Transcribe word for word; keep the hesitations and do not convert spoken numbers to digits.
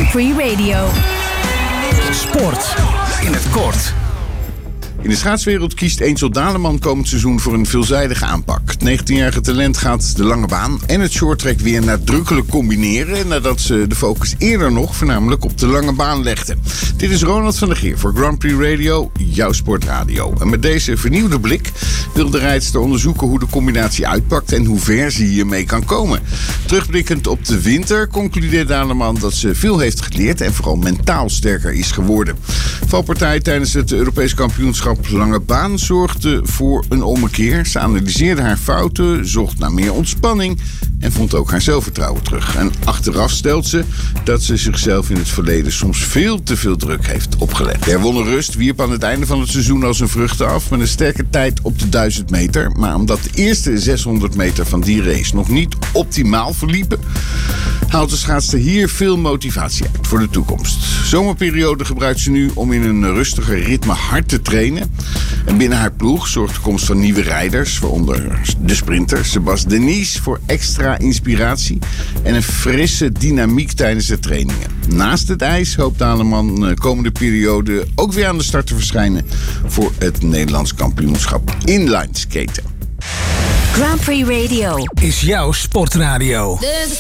Grand Prix Radio. Sport in het kort. In de schaatswereld kiest Angel Daleman komend seizoen voor een veelzijdige aanpak. Het negentienjarige talent gaat de lange baan en het shorttrack weer nadrukkelijk combineren, nadat ze de focus eerder nog voornamelijk op de lange baan legde. Dit is Ronald van der Geer voor Grand Prix Radio, jouw sportradio. En met deze vernieuwde blik wil de rijdster onderzoeken hoe de combinatie uitpakt en hoe ver ze hiermee kan komen. Terugblikkend op de winter concludeert Daleman dat ze veel heeft geleerd en vooral mentaal sterker is geworden. Valpartij tijdens het Europees kampioenschap lange baan zorgde voor een ommekeer. Ze analyseerde haar fouten, zocht naar meer ontspanning en vond ook haar zelfvertrouwen terug. En achteraf stelt ze dat ze zichzelf in het verleden soms veel te veel druk heeft opgelegd. De herwonnen rust wierp aan het einde van het seizoen als een vruchten af met een sterke tijd op de duizend meter. Maar omdat de eerste zeshonderd meter van die race nog niet optimaal verliepen, haalt de schaatster hier veel motivatie uit voor de toekomst. Zomerperiode gebruikt ze nu om in een rustiger ritme hard te trainen. En binnen haar ploeg zorgt de komst van nieuwe rijders, waaronder de sprinter Sebas Denies, voor extra inspiratie en een frisse dynamiek tijdens de trainingen. Naast het ijs hoopt Daleman de komende periode ook weer aan de start te verschijnen voor het Nederlands kampioenschap inline skaten. Grand Prix Radio Is jouw sportradio.